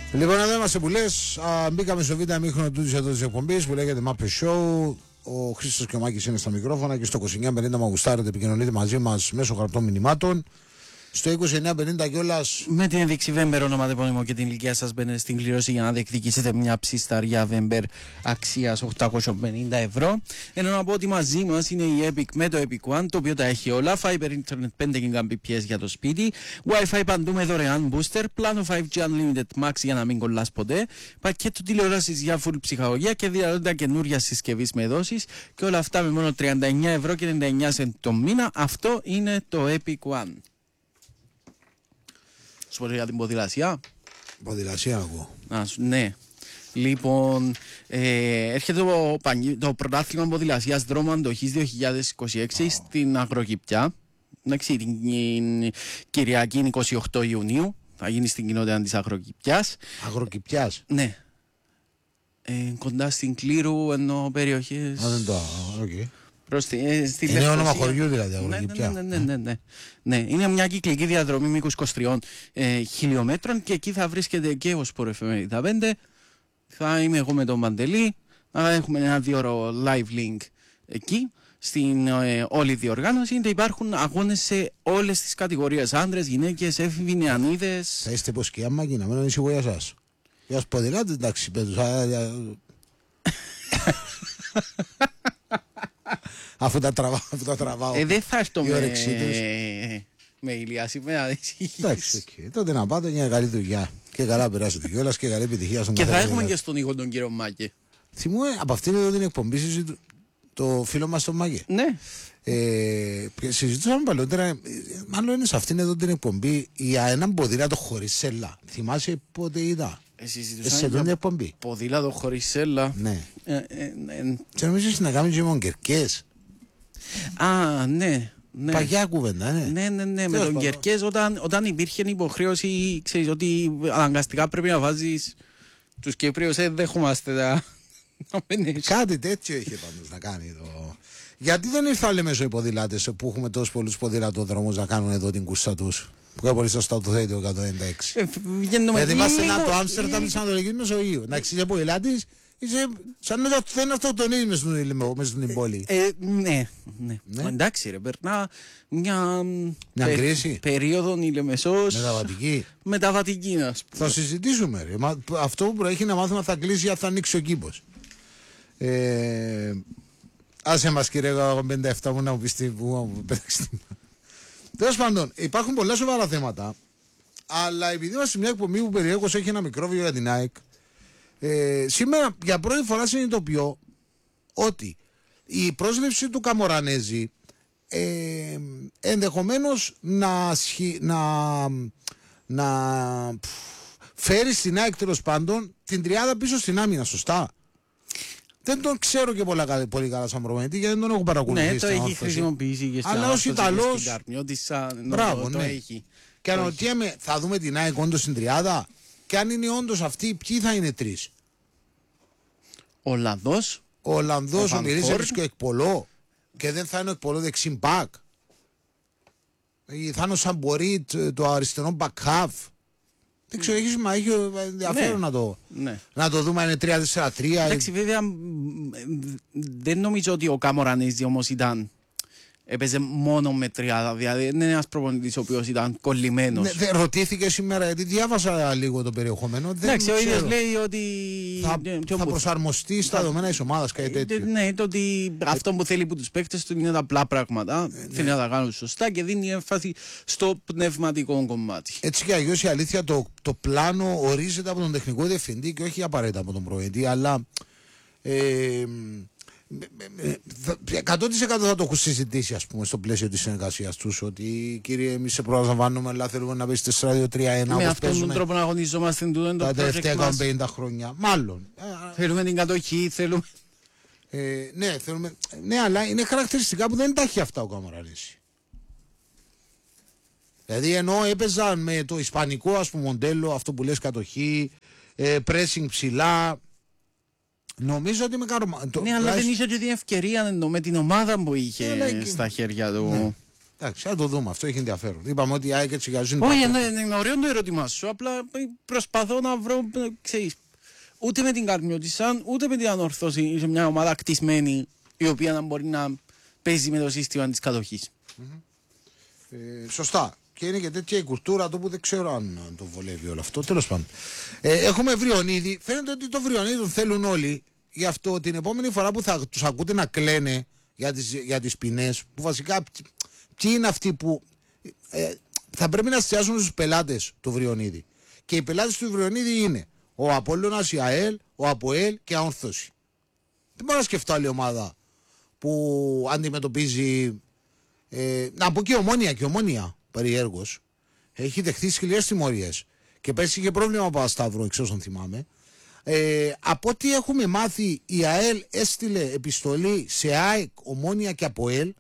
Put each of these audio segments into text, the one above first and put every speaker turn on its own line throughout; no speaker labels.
Λοιπόν, εδώ είμαστε που λες. Μπήκαμε στο β' μήχρονο τούτης εδώ της εκπομπής που λέγεται Muppet Show. Ο Χρήστος και ο Μάκης είναι στα μικρόφωνα και στο 2950 μαγουστάρετε, επικοινωνείτε μαζί μας μέσω γραπτών μηνυμάτων. Στο 2950 κιόλας.
Με την ένδειξη Βέμπερ, ονοματεπώνυμο και την ηλικία σας μπαίνετε στην κλήρωση για να διεκδικήσετε μια ψισταριά Βέμπερ αξίας 850 ευρώ. Ενώ να πω ότι μαζί μας είναι η Epic με το Epic One, το οποίο τα έχει όλα. Fiber Internet 5 Gbps για το σπίτι. Wi-Fi παντού με δωρεάν booster. Πλάνο 5G Unlimited Max για να μην κολλάς ποτέ. Πακέτο τηλεόρασης για full ψυχαγωγία και δυνατότητα καινούρια συσκευής με δόσεις. Και όλα αυτά με μόνο 39 ευρώ και 99 cent το μήνα. Αυτό είναι το Epic One. Σου πω για την ποδηλασία.
Ποδηλασία ακούω.
Ναι. Λοιπόν, έρχεται το πρωτάθλημα ποδηλασίας δρόμου αντοχής 2026 στην Αγροκηπιά. Εντάξει, την Κυριακή 28 Ιουνίου. Θα γίνει στην κοινότητα της Αγροκηπιάς.
Αγροκηπιάς.
Ναι. Κοντά στην Κλήρου, ενώ περιοχές.
Δεν το.
Είναι
όνομα χωριού δηλαδή, Αγροκηπιά.
Ναι, είναι μια κυκλική διαδρομή μήκους 23 χιλιόμετρων και εκεί θα βρίσκεται και ο Sport FM 95. Θα είμαι εγώ με τον Μαντελή. Έχουμε ένα 2ωρο live link εκεί στην όλη διοργάνωση. Υπάρχουν αγώνες σε όλες τις κατηγορίες. Άντρες, γυναίκες, έφηβοι, νεανίδες.
Θα είστε πως και άμα και να μένω ήσυχο για σας. Για σας ποδηλάτε, εντάξει, πέτους. Αφού τα τραβάω.
Δεν θα έρθω με ηλιάση, με αδεσίγηση.
Εντάξει, τότε να πάτε μια καλή δουλειά. Και καλά περάσετε κιόλας και καλή επιτυχία στον
καθένα. Και θα έχουμε και στον ήχο τον κύριο Μάκη.
Θυμούμαι από αυτήν εδώ την εκπομπή το φίλο μας τον Μάκη.
Ναι.
Συζητούσαμε παλαιότερα, μάλλον είναι σε αυτήν εδώ την εκπομπή, για έναν ποδήλατο χωρίς σέλα. Θυμάσαι πότε είδα. Σε τον εκπομπή.
Ποδήλατο χωρίς σέλα.
Ναι. Και νομίζεις να κάνεις και μονκερκές.
Ναι.
Παγιά κουβέντα, ναι.
Ναι. Με τον Κερκές, όταν υπήρχε υποχρέωση, ξέρεις ότι αναγκαστικά πρέπει να βάζεις τους Κύπριους, δέχομαστε τα.
Κάτι τέτοιο είχε πάντως να κάνει εδώ. Γιατί δεν ήρθαν alle μέσω οι ποδηλάτες που έχουμε τόσους πολλούς ποδηλατόδρομους να κάνουν εδώ την κούρσα τους. Που είναι πολύ σωστά το θέτει το 196. Γιατί είμαστε το Άμστερνταμ της Ανατολικής Μεσογείου. Να είσαι ποδηλάτης, είσαι σαν να δεν αυτοκτονείς μες στην πόλη.
Ναι. Εντάξει ρε, περνά μια
κρίση.
Περίοδο η Λεμεσός.
Μεταβατική. Θα συζητήσουμε ρε. Αυτό που προέχει να μάθουμε θα κλείσει, θα ανοίξει ο κήπος. Άσε μας κύριε 57 μου να μου πεις τι που πέταξε. Τέλος πάντων, υπάρχουν πολλά σοβαρά θέματα, αλλά επειδή είμαστε σε μια εκπομπή που περιέργως έχει ένα μικρόβιο για την ΑΕΚ, σήμερα για πρώτη φορά συνειδητοποιώ ότι η πρόσληψη του Καμορανέζη ενδεχομένως να φέρει στην ΑΕΚ τέλος πάντων την τριάδα πίσω στην άμυνα, σωστά. Δεν τον ξέρω και πολύ καλά σαν προπονητή, γιατί δεν τον έχω παρακολουθήσει.
Ναι, το έχει χρησιμοποιήσει και στην
αλλά ως Ιταλός.
Μπράβο,
ναι. Έχει. Και αναρωτιέμαι, θα δούμε την ΑΕΚ όντως στην τριάδα, και αν είναι όντως αυτοί, ποιοι θα είναι τρεις.
Ο Ολλανδός,
ο Μυρίζεβιτς και ο Εκπολό, και δεν θα είναι ο Εκπολό δεξί μπακ. Θα είναι ο Σαμπορίτ, το αριστερό μπακ χαβ. Δεν ξέρω, έχει ενδιαφέρον να το δούμε αν είναι 3-4-3.
Εντάξει, βέβαια δεν νομίζω ότι ο Καμορανέζη όμως έπαιζε μόνο με τριάδα, δηλαδή είναι ένας προπονητής ο οποίος ήταν κολλημένος.
Ρωτήθηκε σήμερα, γιατί διάβασα λίγο το περιεχόμενο.
Εντάξει, ο ίδιος λέει ότι
θα προσαρμοστεί στα δεδομένα της ομάδας, κάτι τέτοιο.
Ναι, το ότι αυτό που θέλει από τους παίκτες του είναι τα απλά πράγματα. Θέλει να τα κάνουν σωστά και δίνει έμφαση στο πνευματικό κομμάτι.
Έτσι και αλλιώς η αλήθεια, το πλάνο ορίζεται από τον τεχνικό διευθυντή και όχι απαραίτητα από τον προπονητή, αλλά 100% θα το έχουν συζητήσει, ας πούμε, στο πλαίσιο της συνεργασίας τους, ότι κύριε, εμείς σε προλαμβάνουμε, αλλά θέλουμε να πέσει 4-2-3-1.
Με αυτόν τον τρόπο να αγωνιζόμαστε
τα τελευταία 150 χρόνια. Μάλλον.
Θέλουμε την κατοχή, θέλουμε.
Ναι, θέλουμε. Ναι, αλλά είναι χαρακτηριστικά που δεν τα έχει αυτά ο Καμαρανέζη. Δηλαδή, ενώ έπαιζαν με το ισπανικό, ας πούμε, μοντέλο, αυτό που λες κατοχή, pressing ψηλά. Νομίζω ότι με κάνω.
Ναι, αλλά δεν είχε και την ευκαιρία με την ομάδα που είχε στα χέρια του.
Εντάξει, θα το δούμε. Αυτό έχει ενδιαφέρον. Είπαμε ότι η ΑΕΚ έτσι για ζουν.
Όχι, είναι ωραίο το ερώτημά σου. Απλά προσπαθώ να βρω, ξέρεις, ούτε με την Καρμιώτισσα, ούτε με την Ανόρθωση σε μια ομάδα κτισμένη η οποία να μπορεί να παίζει με το σύστημα της κατοχής.
Σωστά. Και είναι και τέτοια η κουλτούρα του που δεν ξέρω αν το βολεύει όλο αυτό. Τέλος πάντων. Έχουμε Βριονίδη. Φαίνεται ότι το Βριονίδη τον θέλουν όλοι. Γι' αυτό την επόμενη φορά που θα τους ακούτε να κλαίνε για τις ποινές, που βασικά ποιοι είναι αυτοί που θα πρέπει να εστιάσουν στους πελάτες του Βριονίδη. Και οι πελάτες του Βριονίδη είναι ο Απόλλωνας, η ΑΕΛ, ο ΑΠΟΕΛ και η Αόρθωση. Δεν μπορώ να σκεφτώ άλλη ομάδα που αντιμετωπίζει. Να πω και η Ομόνια περιέργως έχει δεχθεί σκληρές τιμωρίες και πέρσι είχε πρόβλημα από Ασταύρο, εξ όσων θυμάμαι. Από ό,τι έχουμε μάθει, η ΑΕΛ έστειλε επιστολή σε ΑΕΚ, Ομόνια και ΑΠΟΕΛ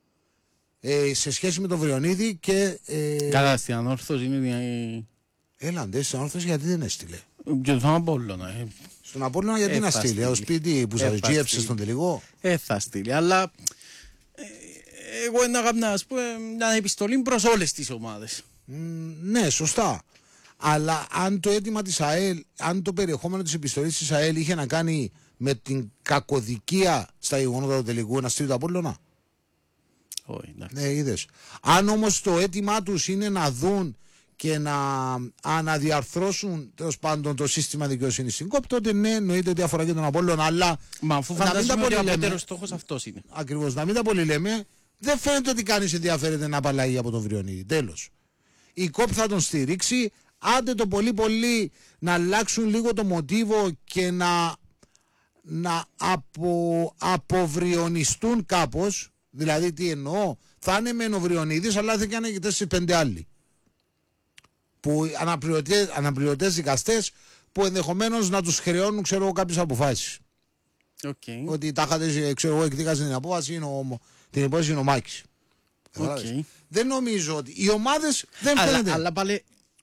σε σχέση με τον Βριονίδη και.
Καλά, στην Ανόρθωση είναι.
Έλαντε, στην Ανόρθωση γιατί δεν έστειλε.
Και στον Απόλλωνα.
Στον Απόλλωνα γιατί να στείλει, ο σπίτι που σας γύεψε στον τελικό.
Θα στείλει, αλλά εγώ έκανα μια επιστολή προς όλες τις ομάδες.
Ναι, σωστά. Αλλά αν το αίτημα της ΑΕΛ, αν το περιεχόμενο της επιστολής της ΑΕΛ είχε να κάνει με την κακοδικία στα γεγονότα του τελικού, να στείλει το Απόλλωνα.
Όχι,
ναι, είδες. Αν όμως το αίτημά τους είναι να δουν και να αναδιαρθρώσουν τέλος πάντων το σύστημα δικαιοσύνης στην ΚΟΠ, τότε ναι, εννοείται ότι αφορά και τον Απόλλωνα. Αλλά
μα αφού φαντάζομαι ότι ο απότερος στόχος αυτός είναι.
Ακριβώς, να μην τα πολύ λέμε, δεν φαίνεται ότι κανείς ενδιαφέρεται να απαλλαγεί από τον Βριονίδη. Τέλος. Η ΚΟΠ θα τον στηρίξει, άντε το πολύ να αλλάξουν λίγο το μοτίβο και να αποβριονιστούν κάπως. Δηλαδή τι εννοώ, θα είναι μεν ο Βριονίδης, αλλά θα κάνει και 4-5 άλλοι. Που αναπληρωτές δικαστές που ενδεχομένως να τους χρεώνουν, ξέρω εγώ, κάποιες αποφάσεις.
Okay.
Ότι τα είχατε, ξέρω εγώ, εκδίκασε την απόφαση, την υπόθεση είναι ο Μάκης.
Okay.
Δεν νομίζω ότι οι ομάδες δεν φαίνεται.
Αλλά πάλι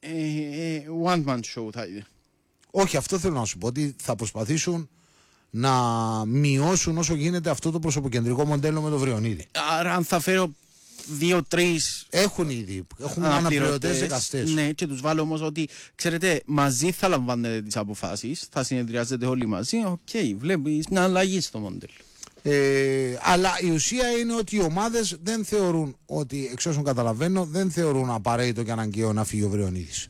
one man show θα είναι.
Όχι, αυτό θέλω να σου πω, ότι θα προσπαθήσουν να μειώσουν όσο γίνεται αυτό το προσωποκεντρικό μοντέλο με το Βριονίδη.
Άρα αν θα φέρω 2-3
έχουν ήδη, έχουν αναπληρωτές δικαστές.
Ναι, και τους βάλω όμως ότι, ξέρετε, μαζί θα λαμβάνετε τις αποφάσεις, θα συνεδριάζετε όλοι μαζί. Οκ, βλέπεις μια αλλαγή στο μοντέλο.
Αλλά η ουσία είναι ότι οι ομάδες δεν θεωρούν ότι, εξ όσων καταλαβαίνω, δεν θεωρούν απαραίτητο και αναγκαίο να φύγει ο Βριονίδης.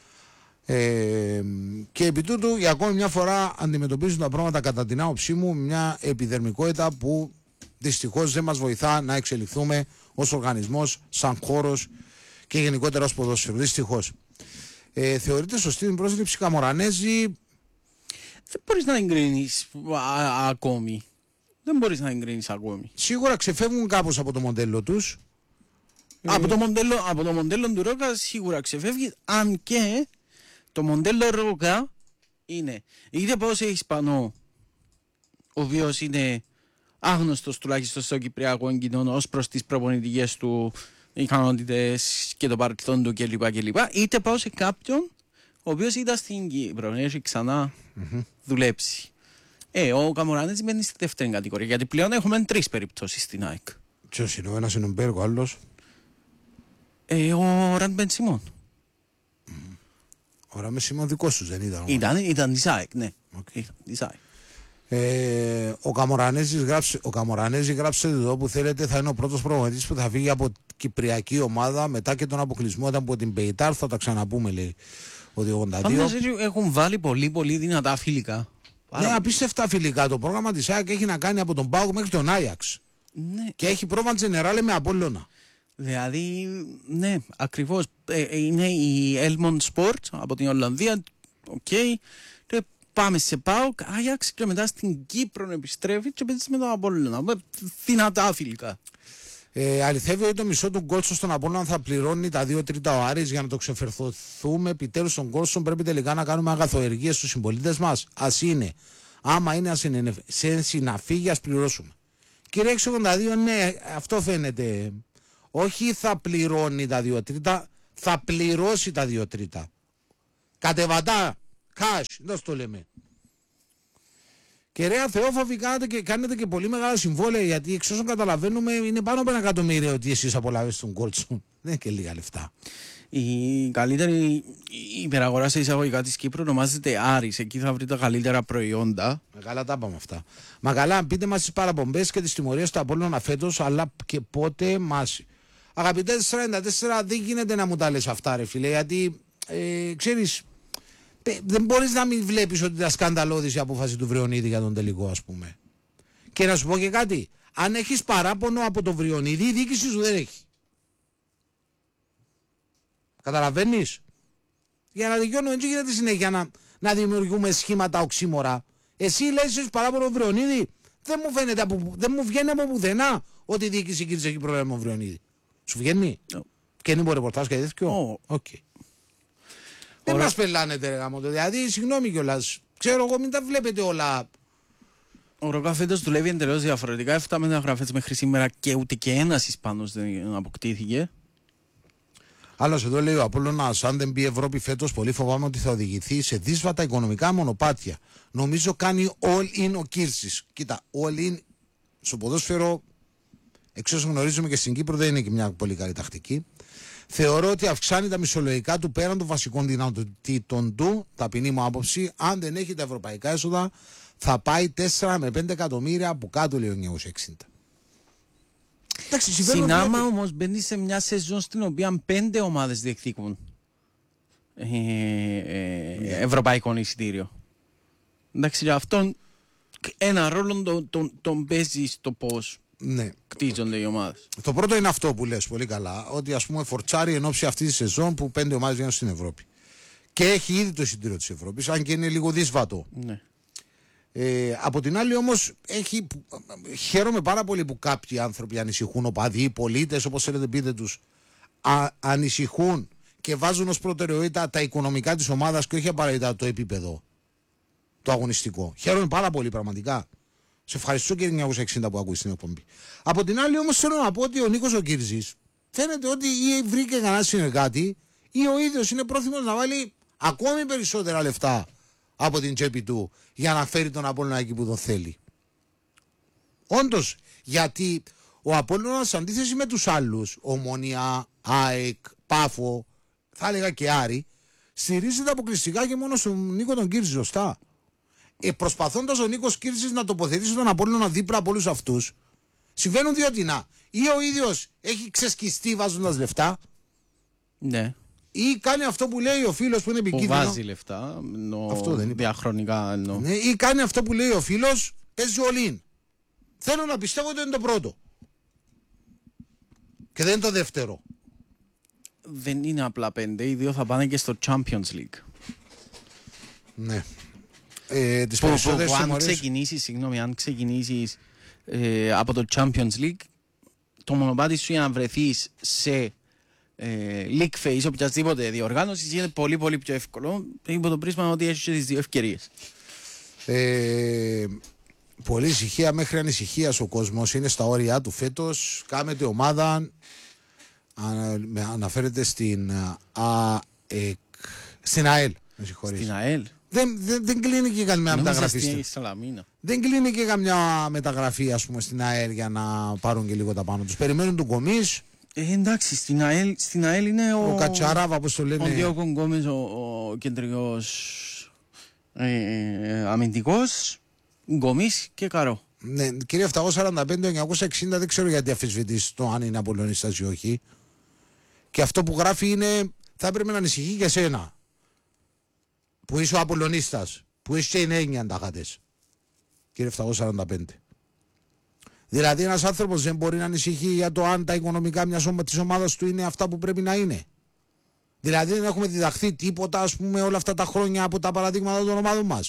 Και επί τούτου για ακόμη μια φορά αντιμετωπίζουν τα πράγματα, κατά την άποψή μου, μια επιδερμικότητα που δυστυχώς δεν μας βοηθά να εξελιχθούμε ως οργανισμός, σαν χώρος και γενικότερα ως ποδόσφαιρο. Δυστυχώς. Θεωρείται σωστή την πρόσληψη Καμορανέζη?
Δεν μπορείς να εγκρίνεις ακόμη. Δεν μπορείς να εγκρίνεις ακόμη.
Σίγουρα ξεφεύγουν κάπως από το μοντέλο τους.
Από το μοντέλο του Ρόκα σίγουρα ξεφεύγει, αν και το μοντέλο Ρόκα είναι είτε πάω σε Ισπανό, ο οποίος είναι άγνωστος τουλάχιστον στο κυπριακό κοινό ως προς τις προπονητικές του ικανότητες και το παρελθόν του κλπ. Είτε πάω σε κάποιον ο οποίος ήταν στην Κύπρο, έχει ξανά δουλέψει. Ο Καμορανέζης μένει στη δεύτερη κατηγορία, γιατί πλέον έχουμε 3 περιπτώσεις στην ΑΕΚ.
Ποιος είναι, ο ένας είναι ο Μπέργκο, ο άλλος?
Ο Ραντ Μπεν Σιμών.
Ο Ραντ Μπεν Σιμών δικός τους δεν ήταν?
Ήταν της ΑΕΚ, ναι. Okay. Της ΑΕΚ.
Ο Καμορανέζης γράψε εδώ που θέλετε, θα είναι ο πρώτος προπονητής που θα φύγει από κυπριακή ομάδα μετά και τον αποκλεισμό από την Πεϊτάρ. Θα τα ξαναπούμε, λέει ο 82.
Έχουν βάλει πολύ δυνατά φιλικά.
Ναι, απίστευτα φιλικά. Το πρόγραμμα της ΑΕΚ έχει να κάνει από τον ΠΑΟΚ μέχρι τον Άγιαξ.
Ναι.
Και έχει πρόβα τζενεράλε με Απόλλωνα.
Δηλαδή, ναι, ακριβώς. Είναι η Elmond Sport από την Ολλανδία. Okay. Πάμε σε ΠΑΟΚ, Άγιαξ και μετά στην Κύπρο επιστρέφει και παίζει με τον Απόλλωνα. Δυνατά φιλικά.
Αληθεύει ότι το μισό του γκόλσο στον Απόλλωνα θα πληρώνει τα 2/3 ο Άρης. Για να το ξεφερθούμε επιτέλους στον γκόλσο, πρέπει τελικά να κάνουμε αγαθοεργίες στους συμπολίτες μας. Ας είναι. Άμα είναι σε συναφή, ας πληρώσουμε. Κύριε 682, ναι, αυτό φαίνεται. Όχι θα πληρώνει τα 2/3, θα πληρώσει τα 2/3. Κατεβατά, cash, δεν το λέμε. Και ρε Θεόφοβοι κάνετε και πολύ μεγάλα συμβόλαια, γιατί εξ όσων καταλαβαίνουμε είναι πάνω από 1 εκατομμύριο ότι εσείς απολαύεστε τον Γκόλτσον. Δεν είναι και λίγα λεφτά.
Η καλύτερη υπεραγορά σε εισαγωγικά της Κύπρου ονομάζεται Άρης. Εκεί θα βρείτε τα καλύτερα προϊόντα.
Καλά τα πάμε αυτά. Μα καλά, πείτε μας τις παραπομπές και τις τιμωρίες του Απόλλωνα φέτος, αλλά και πότε μας. Αγαπητέ 44, δεν γίνεται να μου τα λες αυτά, ρε φίλε, γιατί ξέρεις, δεν μπορείς να μην βλέπεις ότι ήταν σκανδαλώδης η απόφαση του Βριονίδη για τον τελικό, ας πούμε. Και να σου πω και κάτι. Αν έχεις παράπονο από τον Βριονίδη, η διοίκηση σου δεν έχει. Καταλαβαίνεις. Για να δικαιώνουμε, έτσι γίνεται συνέχεια να δημιουργούμε σχήματα οξύμορα. Εσύ λες έχεις παράπονο τον Βριονίδη. Δεν μου βγαίνει από πουθενά ότι η διοίκηση εκεί έχει πρόβλημα με τον Βριονίδη. Σου βγαίνει. Και είναι ρεπορτάζ και τέτοιο. Okay. Δεν μας πελάνετε ρε γάμο. Δηλαδή, συγγνώμη κιόλας. Ξέρω εγώ, μην τα βλέπετε όλα.
Ο Ροκά φέτος δουλεύει εντελώς διαφορετικά. 7 μεταγραφές μέχρι σήμερα και ούτε και ένας Ισπανός δεν αποκτήθηκε.
Άλλος εδώ λέει ο Απόλλωνας, αν δεν μπει η Ευρώπη φέτος, πολύ φοβάμαι ότι θα οδηγηθεί σε δύσβατα οικονομικά μονοπάτια. Νομίζω κάνει all-in ο Κίρτσης. Κοίτα, all-in στο ποδόσφαιρο, εξ όσων γνωρίζουμε και στην Κύπρο, δεν είναι και μια πολύ καλή τακτική. Θεωρώ ότι αυξάνει τα μισολογικά του πέραν των βασικών δυνατοτήτων του, ταπεινή μου άποψη. Αν δεν έχει τα ευρωπαϊκά έσοδα, θα πάει 4 με 5 εκατομμύρια από κάτω, λέει ο 960.
Συνάμα όμως μπαίνει σε μια σεζόν στην οποία 5 ομάδες διεκδικούν ευρωπαϊκό εισιτήριο. Εντάξει, αυτόν ένα ρόλο τον παίζει στο πώς κτίζονται οι ομάδες.
Το πρώτο είναι αυτό που λες πολύ καλά, ότι ας πούμε φορτσάρει εν ώψη αυτή τη σεζόν που 5 ομάδες βγαίνουν στην Ευρώπη. Και έχει ήδη το εισιτήριο της Ευρώπης, αν και είναι λίγο δύσβατο.
Ναι.
Από την άλλη όμως χαίρομαι πάρα πολύ που κάποιοι άνθρωποι ανησυχούν, οπαδοί, οι πολίτες, όπως θέλετε πείτε τους, ανησυχούν και βάζουν ως προτεραιότητα τα οικονομικά της ομάδας και όχι απαραίτητα το επίπεδο το αγωνιστικό. Χαίρομαι πάρα πολύ πραγματικά. Σε ευχαριστώ και 960 που ακούεις την εκπομπή. Από την άλλη όμως θέλω να πω ότι ο Νίκος ο Κύρζης φαίνεται ότι ή βρήκε κανένα συνεργάτη ή ο ίδιος είναι πρόθυμος να βάλει ακόμη περισσότερα λεφτά από την τσέπη του για να φέρει τον Απόλλωνα εκεί που τον θέλει. Όντως, γιατί ο Απόλλωνας σε αντίθεση με τους άλλους, Ομόνια, ΑΕΚ, Πάφο, θα έλεγα και Άρη, στηρίζεται αποκλειστικά και μόνο στον Νίκο τον Κύρτζη, σωστά. Προσπαθώντας ο Νίκος Κύρτζης να τοποθετήσει τον Απόλλωνα δίπλα από όλους αυτούς, συμβαίνουν δύο τινά. Ή ο ίδιος έχει ξεσκιστεί βάζοντας λεφτά.
Ναι.
Ή κάνει αυτό που λέει ο φίλος που είναι επικίνδυνο.
Που βάζει λεφτά,
αυτό δεν είπα.
Διαχρονικά.
Ναι, ή κάνει αυτό που λέει ο φίλος, παίζει all-in. Θέλω να πιστεύω ότι είναι το πρώτο. Και δεν είναι το δεύτερο.
Δεν είναι απλά 5, οι δύο θα πάνε και στο Champions League.
Ναι. Τις περισσότερες
αν ξεκινήσεις από το Champions League, το μονοπάτι σου για να βρεθείς σε league phase, οποιασδήποτε διοργάνωσης, είναι πολύ πολύ πιο εύκολο υπό το πρίσμα ότι έχεις τις δύο ευκαιρίες.
Πολύ ησυχία μέχρι ανησυχίας ο κόσμος, είναι στα όρια του φέτος. Κάμετε ομάδα, αναφέρεται στην στην ΑΕΛ.
Στην ΑΕΛ.
Δεν κλείνει και καμιά μεταγραφή.
Δεν
κλείνει και καμιά μεταγραφή, ας πούμε, στην ΑΕΛ για να πάρουν και λίγο τα πάνω τους. Περιμένουν τον Κομής.
Εντάξει, στην ΑΕΛ είναι
ο Κατσαράβα, όπως το λένε.
Ο Διόγκο Γκόμες, ο κεντρικός αμυντικός, Γκομής και Καρό.
Ναι, κύριε 745-960, δεν ξέρω γιατί αφισβητείς το αν είναι Απολλωνιστάς ή όχι. Και αυτό που γράφει είναι, θα έπρεπε να ανησυχεί και εσένα. Που είσαι ο Απολλωνίστας, που είσαι και οι 9 ανταχάτες. Κύριε 745. Δηλαδή ένας άνθρωπος δεν μπορεί να ανησυχεί για το αν τα οικονομικά της ομάδας του είναι αυτά που πρέπει να είναι. Δηλαδή δεν έχουμε διδαχθεί τίποτα, ας πούμε, όλα αυτά τα χρόνια από τα παραδείγματα των ομάδων μας.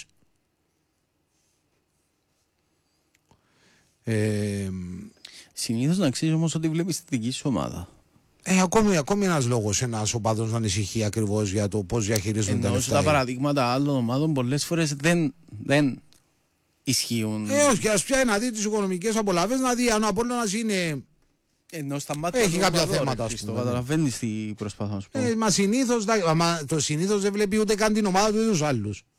Συνήθως να ξέρεις όμως ότι βλέπεις τη δική σου ομάδα.
Ακόμη ένας λόγος ένας οπαδός να ανησυχεί ακριβώς για το πώς διαχειρίζονται τα λεφτά.
Τα παραδείγματα άλλων ομάδων πολλές φορές δεν ισχύουν.
Όχι, ας πιάει να δει τις οικονομικές απολαύες, να δει αν ο Απόλλωνας είναι.
Ενώ στα μάτια
έχει κάποια θέματα, ας πούμε.
Καταλαβαίνεις τι προσπαθώ να σου πω.
Μα συνήθως δεν βλέπει ούτε καν την ομάδα του ή τους άλλους.